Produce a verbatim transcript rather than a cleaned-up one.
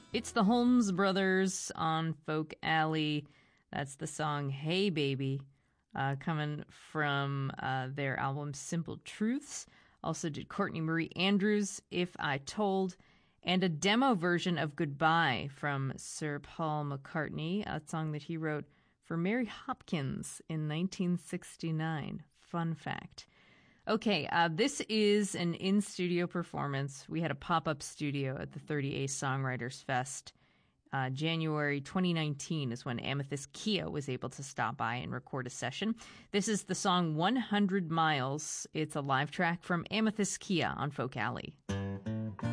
It's the Holmes Brothers on Folk Alley. That's the song Hey Baby, uh, coming from uh, their album Simple Truths. Also did Courtney Marie Andrews, If I Told, and a demo version of Goodbye from Sir Paul McCartney, a song that he wrote for Mary Hopkins in nineteen sixty-nine. Fun fact. Okay, uh, this is an in-studio performance. We had a pop-up studio at the thirty A Songwriters Fest. Uh, January twenty nineteen is when Amethyst Kia was able to stop by and record a session. This is the song one hundred miles. It's a live track from Amethyst Kia on Folk Alley.